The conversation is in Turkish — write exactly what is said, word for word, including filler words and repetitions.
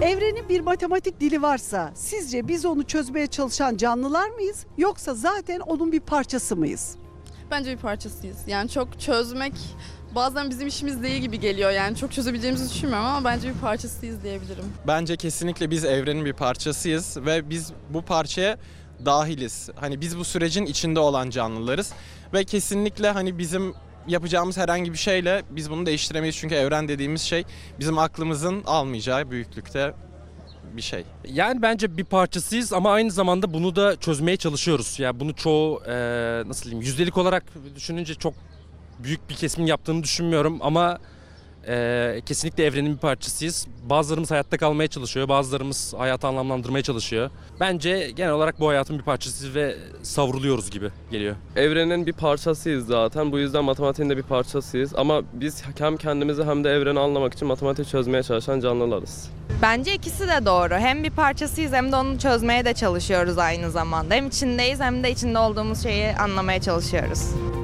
Evrenin bir matematik dili varsa sizce biz onu çözmeye çalışan canlılar mıyız yoksa zaten onun bir parçası mıyız? Bence bir parçasıyız. Yani çok çözmek bazen bizim işimiz değil gibi geliyor. Yani çok çözebileceğimizi düşünmüyorum ama bence bir parçasıyız diyebilirim. Bence kesinlikle biz evrenin bir parçasıyız ve biz bu parçaya dahiliz. Hani biz bu sürecin içinde olan canlılarız ve kesinlikle hani bizim yapacağımız herhangi bir şeyle biz bunu değiştiremeyiz. Çünkü evren dediğimiz şey bizim aklımızın almayacağı büyüklükte bir şey. Yani bence bir parçasıyız ama aynı zamanda bunu da çözmeye çalışıyoruz. Yani bunu çoğu e, nasıl diyeyim yüzdelik olarak düşününce çok büyük bir kesimin yaptığını düşünmüyorum ama e, kesinlikle evrenin bir parçasıyız. Bazılarımız hayatta kalmaya çalışıyor, bazılarımız hayatı anlamlandırmaya çalışıyor. Bence genel olarak bu hayatın bir parçasıyız ve savruluyoruz gibi geliyor. Evrenin bir parçasıyız zaten. Bu yüzden matematiğin de bir parçasıyız. Ama biz hem kendimizi hem de evreni anlamak için matematik çözmeye çalışan canlılarız. Bence ikisi de doğru. Hem bir parçasıyız hem de onu çözmeye de çalışıyoruz aynı zamanda. Hem içindeyiz hem de içinde olduğumuz şeyi anlamaya çalışıyoruz.